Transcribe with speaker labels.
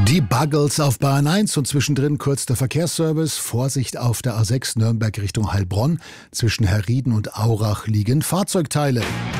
Speaker 1: Die Buggles auf Bahn 1 und zwischendrin kurz der Verkehrsservice. Vorsicht auf der A6 Nürnberg Richtung Heilbronn. Zwischen Herrieden und Aurach liegen Fahrzeugteile.